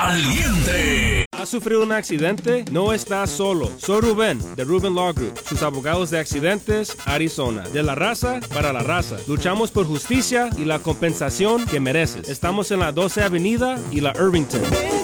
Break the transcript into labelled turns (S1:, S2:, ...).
S1: Caliente.
S2: ¿Has sufrido un accidente? No estás solo. Soy Rubén, de Rubén Law Group, sus abogados de accidentes, Arizona. De la raza para la raza. Luchamos por justicia y la compensación que mereces. Estamos en la 12 Avenida y la Irvington.